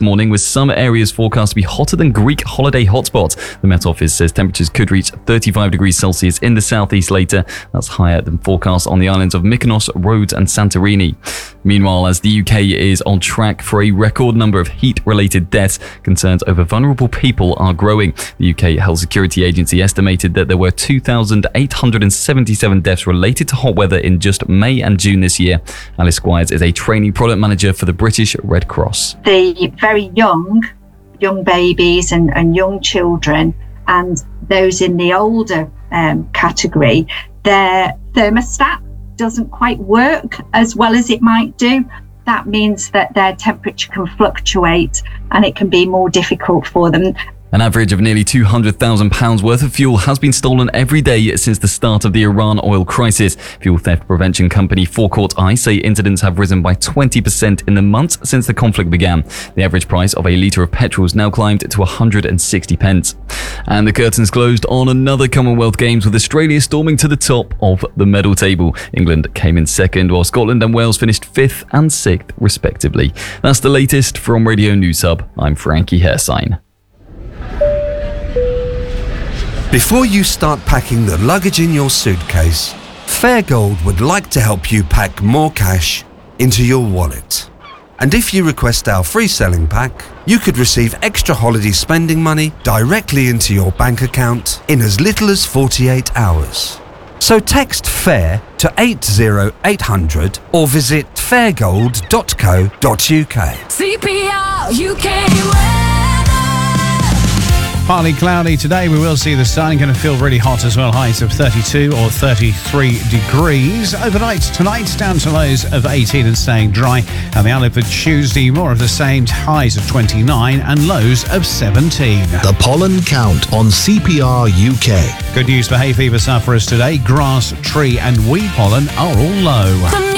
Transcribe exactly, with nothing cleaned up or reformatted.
morning, with some areas forecast to be hotter than Greek holiday hotspots. The Met Office says temperatures could reach thirty-five degrees Celsius in the southeast later. That's higher than forecast on the islands of Mykonos, Rhodes and Santorini. Meanwhile, as the U K is on track for a record number of heat-related deaths, concerns over vulnerable people are growing. The U K Health Security Agency estimated that there were two thousand eight hundred seventy-seven deaths related to hot weather in just May and June this year. Alice Squires is a trainee product manager for the British Red Cross. The very young, young babies and, and young children, and those in the older um, category, their thermostat doesn't quite work as well as it might do. That means that their temperature can fluctuate and it can be more difficult for them. An average of nearly two hundred thousand pounds worth of fuel has been stolen every day since the start of the Iran oil crisis. Fuel theft prevention company Forecourt Eye say incidents have risen by twenty percent in the months since the conflict began. The average price of a litre of petrol has now climbed to one hundred sixty pence. And the curtains closed on another Commonwealth Games, with Australia storming to the top of the medal table. England came in second, while Scotland and Wales finished fifth and sixth respectively. That's the latest from Radio News Hub. I'm Frankie Hairsign. Before you start packing the luggage in your suitcase, Fairgold would like to help you pack more cash into your wallet. And if you request our free selling pack, you could receive extra holiday spending money directly into your bank account in as little as forty-eight hours. So text FAIR to eight zero eight hundred or visit fairgold dot co dot uk. C P R U K weather. Partly cloudy today. We will see the sun. Going to feel really hot as well. Highs of thirty-two or thirty-three degrees. Overnight tonight, down to lows of eighteen and staying dry. And the outlook for Tuesday, more of the same. Highs of twenty-nine and lows of seventeen. The pollen count on C P R U K. Good news for hay fever sufferers today. Grass, tree and weed pollen are all low.